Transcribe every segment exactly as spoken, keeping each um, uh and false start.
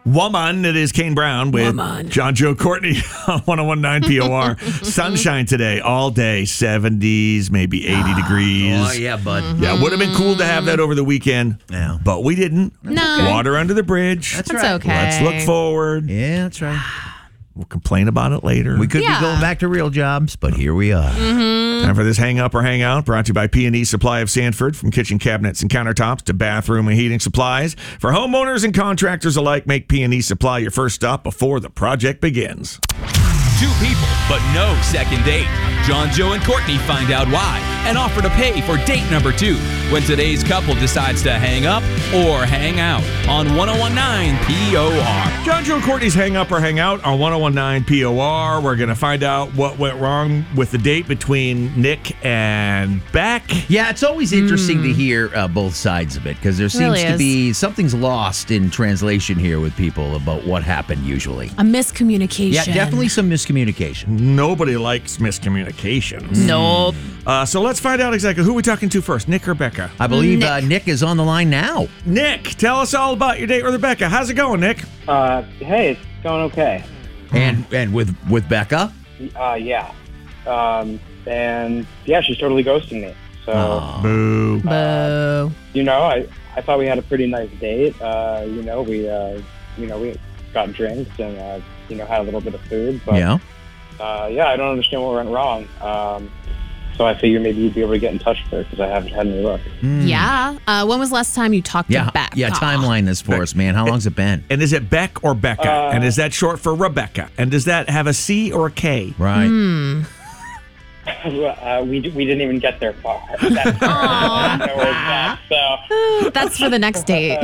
Woman, it is Kane Brown with Woman. John, Joe, Courtney on one oh one point nine P O R. Sunshine today, all day, seventies, maybe eighty degrees. Oh, yeah, bud. Mm-hmm. Yeah, would have been cool to have that over the weekend, Yeah. but we didn't. No. Water under the bridge. That's That's right. okay. Let's look forward. Yeah, that's right. We'll complain about it later. We could Yeah. be going back to real jobs, but here we are. Time for this Hang Up or Hang Out, brought to you by P and E Supply of Sanford. From kitchen cabinets and countertops to bathroom and heating supplies. For homeowners and contractors alike, make P and E Supply your first stop before the project begins. Two people, but no second date. John, Joe, and Courtney find out why and offer to pay for date number two when today's couple decides to hang up or hang out on one oh one point nine P O R. John, Joe, and Courtney's Hang Up or Hang Out on one oh one point nine P O R. We're going to find out what went wrong with the date between Nick and Beck. Yeah, it's always interesting to hear uh, both sides of it because there seems Really to is. be something's lost in translation here with people about what happened usually. A miscommunication. Yeah, definitely some miscommunication. Nobody likes miscommunications. Nope. Uh, so let's find out exactly who we're talking to first, Nick or Becca. I believe Nick. Uh, Nick is on the line now. Nick, tell us all about your date with Rebecca. How's it going, Nick? Uh, hey, it's going okay. And and with, with Becca. Uh, yeah. Um, and yeah, she's totally ghosting me. So, Aw. Boo. Boo. you know, I, I thought we had a pretty nice date. Uh, you know, we, uh, you know, we got drinks and, uh, you know, had a little bit of food. But, Yeah. uh, yeah, I don't understand what went wrong. Um, so I figured maybe you'd be able to get in touch with her because I haven't had any luck. Yeah. Uh, when was the last time you talked Yeah, to Beck? yeah. Aw. Timeline this for us, man. How long's it been? And is it Beck or Becca? Uh, and is that short for Rebecca? And does that have a C or a K? Right. Hmm. uh, we, we didn't even get there far. That's I don't know where it's at, so That's for the next date.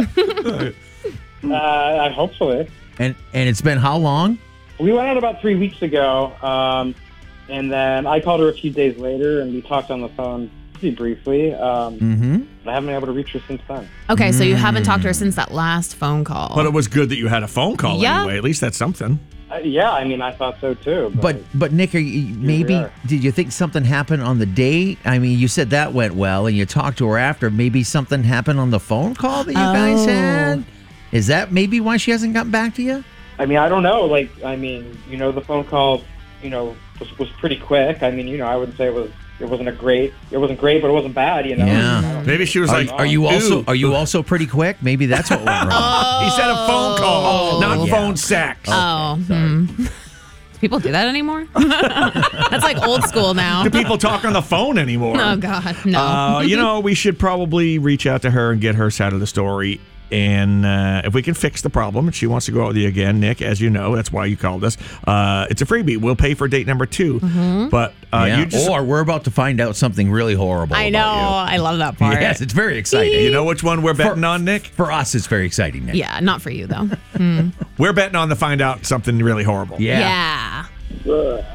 uh, hopefully. And and it's been how long? We went out about three weeks ago, um, and then I called her a few days later, and we talked on the phone pretty briefly. Um, Mm-hmm. but I haven't been able to reach her since then. Okay, so you haven't talked to her since that last phone call. But it was good that you had a phone call Yeah. anyway. At least that's something. Uh, yeah, I mean, I thought so too. But but Nick, are you, maybe are. did you think something happened on the date? I mean, you said that went well, and you talked to her after. Maybe something happened on the phone call that you guys Oh. had. Is that maybe why she hasn't gotten back to you? I mean, I don't know. Like, I mean, you know, the phone call, you know, was, was pretty quick. I mean, you know, I wouldn't say it was. It wasn't a great. It wasn't great, but it wasn't bad. You know. Yeah. I don't- Maybe she was Are, like, are you also "Ooh." are you also pretty quick? Maybe that's what went wrong. He said a phone call, not yeah. phone sex. Oh. Hmm. Do people do that anymore? That's like old school now. Do people talk on the phone anymore? Oh, God. No. Uh, you know, we should probably reach out to her and get her side of the story. And uh, if we can fix the problem, and she wants to go out with you again, Nick, as you know, that's why you called us. Uh, it's a freebie. We'll pay for date number two. But uh, Yeah. you just, Or we're about to find out something really horrible. I know. about I love that you. part. Yes, it's very exciting. you know which one we're betting on, Nick? For us, it's very exciting, Nick. Yeah, not for you, though. We're betting on to find out something really horrible. Yeah. Yeah.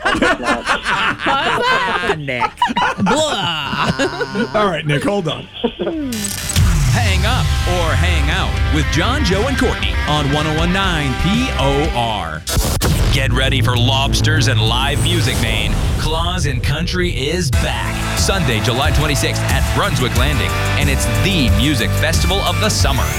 Nick. Blah. All right, Nick, hold on. Hang up or hang out with John, Joe, and Courtney on one oh one point nine P O R. Get ready for lobsters and live music, Maine. Claus and Country is back. Sunday, July twenty-sixth at Brunswick Landing. And it's the music festival of the summer.